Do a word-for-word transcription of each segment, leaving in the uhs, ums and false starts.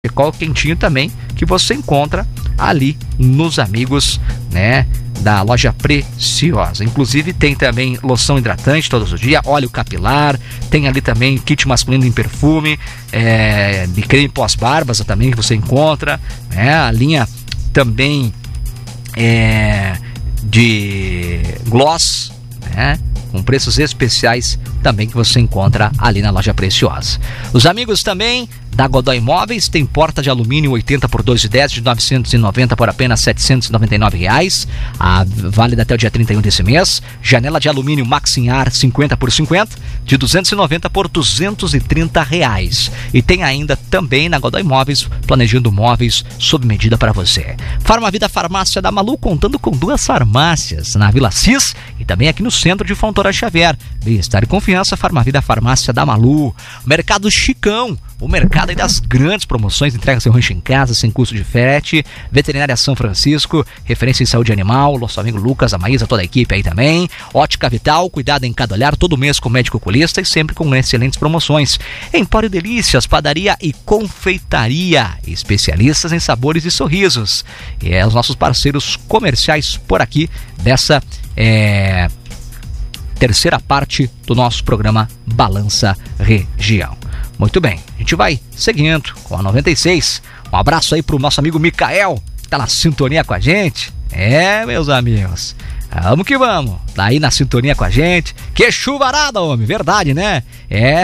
cachecol quentinho também, que você encontra ali nos amigos, né, da loja Preciosa. Inclusive tem também loção hidratante todos os dias, óleo capilar, tem ali também kit masculino em perfume, é, de creme pós-barbas também que você encontra, né, a linha também é, de gloss, né, com preços especiais também que você encontra ali na loja Preciosa. Os amigos também da Godoy Imóveis tem porta de alumínio oitenta por dois e dez de novecentos e noventa por apenas setecentos e noventa e nove reais, a válida até o dia trinta e um desse mês. Janela de alumínio Maxinhar cinquenta por cinquenta de duzentos e noventa por duzentos e trinta reais. E tem ainda também na Godoy Imóveis planejando móveis sob medida para você. Farmavida Farmácia da Malu, contando com duas farmácias na Vila Cis e também aqui no centro de Fontoura Xavier. Bem-estar e confiança, Farmavida Farmácia da Malu. Mercado Chicão, o mercado aí das grandes promoções, entrega seu rancho em casa sem custo de frete. Veterinária São Francisco, referência em saúde animal, nosso amigo Lucas, a Maísa, toda a equipe aí também. Ótica Vital, cuidado em cada olhar, todo mês com médico oculista e sempre com excelentes promoções. Empório Delícias, padaria e confeitaria, especialistas em sabores e sorrisos. E é os nossos parceiros comerciais por aqui dessa é, terceira parte do nosso programa Balança Região. Muito bem, a gente vai seguindo com a noventa e seis. Um abraço aí pro nosso amigo Micael, que tá na sintonia com a gente. É, meus amigos, vamos que vamos. Tá aí na sintonia com a gente. Que chuvarada, homem, verdade, né? É.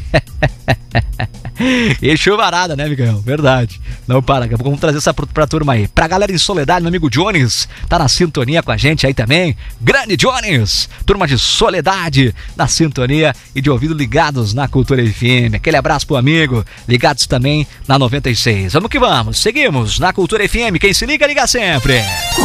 E chuvarada, né, Miguel? Verdade. Não para, daqui a pouco vamos trazer essa pra, pra turma aí. Pra galera em Soledade, meu amigo Jones, tá na sintonia com a gente aí também. Grande Jones, turma de Soledade, na sintonia e de ouvido ligados na Cultura F M. Aquele abraço pro amigo, ligados também na noventa e seis. Vamos que vamos, seguimos na Cultura F M. Quem se liga, liga sempre.